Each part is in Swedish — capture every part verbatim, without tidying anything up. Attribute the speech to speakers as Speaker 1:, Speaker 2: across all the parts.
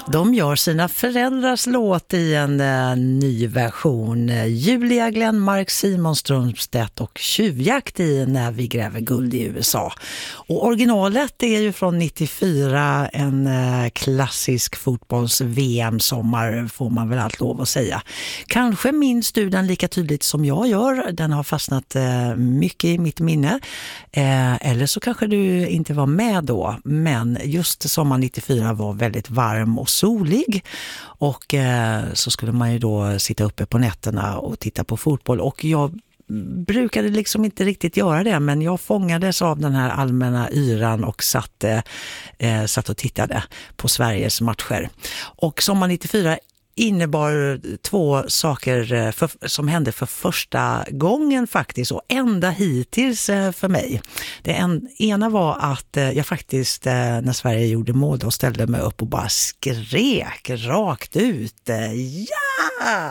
Speaker 1: De gör sina föräldrars låt i en uh, ny version. Julia Glenmark, Simon Strömstedt och Tjuvjakt i När vi gräver guld i U S A. Och originalet är ju från nittiofyra, en uh, klassisk fotbolls-V M-sommar får man väl allt lov att säga. Kanske minns du den lika tydligt som jag gör. Den har fastnat uh, mycket i mitt minne. Uh, eller så kanske du inte var med då. Men just sommar nittiofyra var väldigt varm och solig och eh, så skulle man ju då sitta uppe på nätterna och titta på fotboll, och jag brukade liksom inte riktigt göra det, men jag fångades av den här allmänna yran och satt, eh, satt och tittade på Sveriges matcher. Och sommar nittiofyra innebar två saker för, som hände för första gången faktiskt, och ända hittills för mig. Det en, ena var att jag faktiskt när Sverige gjorde mål då ställde mig upp och bara skrek rakt ut. Ja!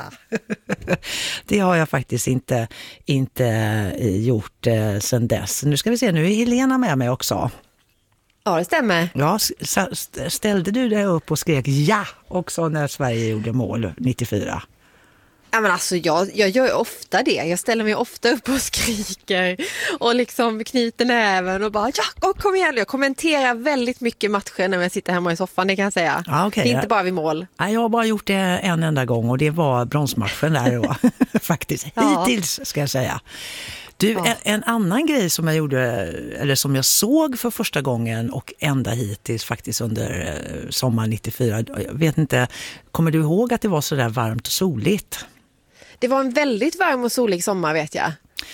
Speaker 1: Det har jag faktiskt inte, inte gjort sedan dess. Nu ska vi se, nu är Helena med mig också.
Speaker 2: Ja, det stämmer.
Speaker 1: Ja, ställde du dig upp och skrek ja också när Sverige gjorde mål nittiofyra?
Speaker 2: Ja, men alltså jag, jag gör ofta det. Jag ställer mig ofta upp och skriker och liksom knyter näven och bara ja, kom igen. Jag kommenterar väldigt mycket matcher när jag sitter hemma i soffan, det kan jag säga.
Speaker 1: Ah, okay.
Speaker 2: Det är inte bara vid mål.
Speaker 1: Nej, jag har bara gjort det en enda gång och det var bronsmatchen där då. Faktiskt,
Speaker 2: ja.
Speaker 1: Hittills ska jag säga. Du,
Speaker 2: ja.
Speaker 1: en, en annan grej som jag gjorde, eller som jag såg för första gången och ända hittills faktiskt under eh, sommar nittiofyra, jag vet inte, kommer du ihåg att det var så där varmt och soligt?
Speaker 2: Det var en väldigt varm och solig sommar, vet jag.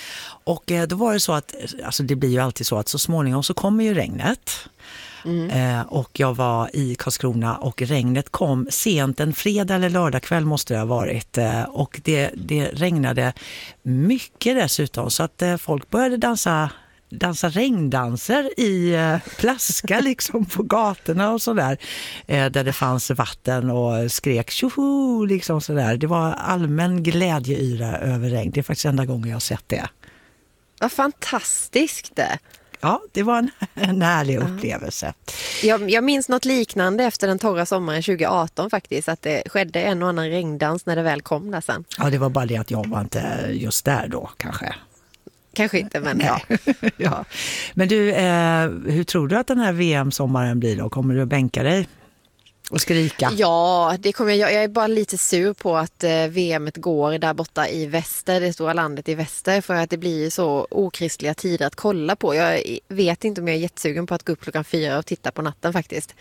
Speaker 1: Och eh, då var det så att, alltså det blir ju alltid så att så småningom så kommer ju regnet. Mm. Eh, och jag var i Karlskrona och regnet kom sent en fredag eller lördag kväll måste det ha varit, eh, och det, det regnade mycket dessutom, så att eh, folk började dansa dansa regndanser i eh, plaska liksom på gatorna och sådär, eh, där det fanns vatten och skrek tjoho liksom sådär. Det var allmän glädjeyra över regn. Det är faktiskt enda gången jag har sett det.
Speaker 2: Vad fantastiskt det!
Speaker 1: Ja, det var en, en härlig upplevelse.
Speaker 2: Jag, jag minns något liknande efter den torra sommaren tjugo arton faktiskt, att det skedde en och annan regndans när det väl kom där sen.
Speaker 1: Ja, det var bara det att jag var inte just där då kanske.
Speaker 2: Kanske inte, men ja.
Speaker 1: ja. Men du, eh, hur tror du att den här V M-sommaren blir då? Kommer du att bänka dig och skrika?
Speaker 2: Ja, det kommer jag. Jag är bara lite sur på att eh, V M:et går där borta i väster, det stora landet i väster, för att det blir så okristliga tider att kolla på. Jag vet inte om jag är jättesugen på att gå upp klockan fyra och titta på natten faktiskt.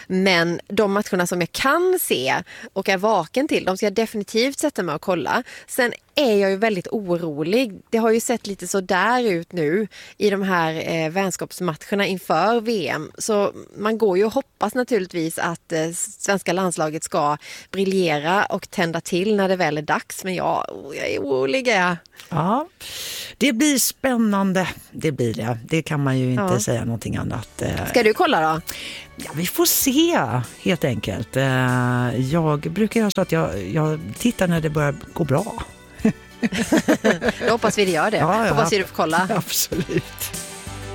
Speaker 2: Men de matcherna som jag kan se och är vaken till, de ska jag definitivt sätta mig och kolla. Sen är jag ju väldigt orolig. Det har ju sett lite så där ut nu i de här eh, vänskapsmatcherna inför V M. Så man går ju och hoppas naturligtvis att eh, svenska landslaget ska briljera och tända till när det väl är dags. Men jag, jag är orolig.
Speaker 1: Ja, det blir spännande. Det blir det. Det kan man ju inte ja. säga någonting annat.
Speaker 2: Ska du kolla då?
Speaker 1: Ja, vi får se helt enkelt. Jag brukar göra så att jag, jag tittar när det börjar gå bra.
Speaker 2: Då hoppas vi det gör det.
Speaker 1: Ja, ja.
Speaker 2: Hoppas vi du får kolla.
Speaker 1: Absolut.